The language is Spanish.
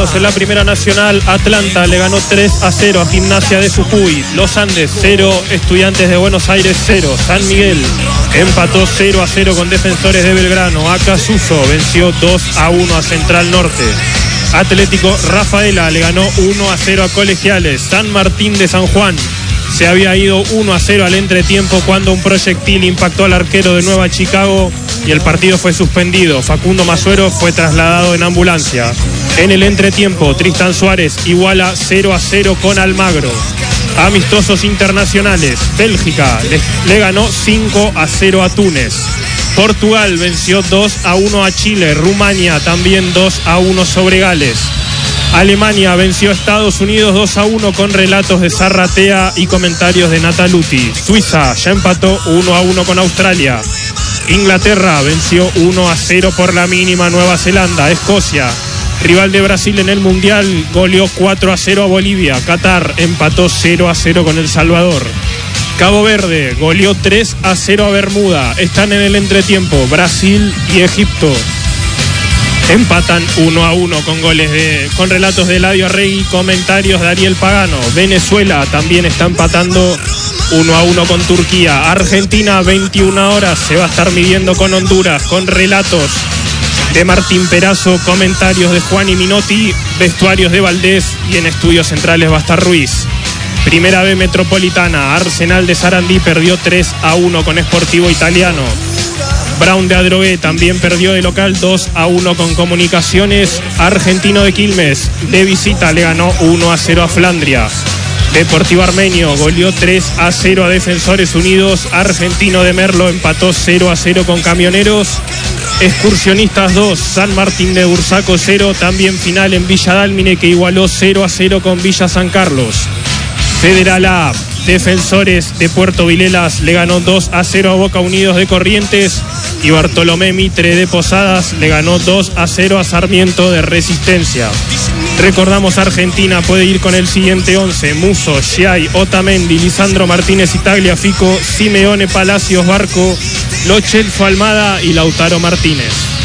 resultados en la Primera Nacional. Atlanta le ganó 3-0 a Gimnasia de Jujuy. Los Andes 0, Estudiantes de Buenos Aires 0. San Miguel empató 0-0 con Defensores de Belgrano. Acasuso venció 2-1 a Central Norte. Atlético Rafaela le ganó 1-0 a Colegiales. San Martín de San Juan se había ido 1-0 al entretiempo cuando un proyectil impactó al arquero de Nueva Chicago y el partido fue suspendido. Facundo Masuero fue trasladado en ambulancia. En el entretiempo, Tristan Suárez iguala 0-0 con Almagro. Amistosos internacionales, Bélgica le ganó 5-0 a Túnez. Portugal venció 2-1 a Chile. Rumania también 2-1 sobre Gales. Alemania venció a Estados Unidos 2-1 con relatos de Zarratea y comentarios de Nataluti. Suiza ya empató 1-1 con Australia. Inglaterra venció 1-0 por la mínima Nueva Zelanda. Escocia, rival de Brasil en el Mundial, goleó 4-0 a Bolivia. Qatar empató 0-0 con El Salvador. Cabo Verde goleó 3-0 a Bermuda. Están en el entretiempo Brasil y Egipto. Empatan 1-1 con relatos de Eladio Arregui, comentarios de Ariel Pagano. Venezuela también está empatando 1-1 con Turquía. Argentina, 21 horas, se va a estar midiendo con Honduras, con relatos de Martín Perazo, comentarios de Juan y Minotti, vestuarios de Valdés, y en estudios centrales va a estar Ruiz. Primera B Metropolitana, Arsenal de Sarandí perdió 3-1 con Sportivo Italiano. Brown de Adrogué también perdió de local 2-1 con Comunicaciones. Argentino de Quilmes de visita le ganó 1-0 a Flandria. Deportivo Armenio goleó 3-0 a Defensores Unidos. Argentino de Merlo empató 0-0 con Camioneros. Excursionistas 2, San Martín de Bursaco 0. También final en Villa Dálmine, que igualó 0-0 con Villa San Carlos. Federal A, Defensores de Puerto Vilelas le ganó 2-0 a Boca Unidos de Corrientes. Y Bartolomé Mitre de Posadas le ganó 2-0 a Sarmiento de Resistencia. Recordamos, Argentina puede ir con el siguiente 11: Musso, Giai, Otamendi, Lisandro Martínez y Tagliafico, Simeone, Palacios, Barco, Lo Celso, Almada y Lautaro Martínez.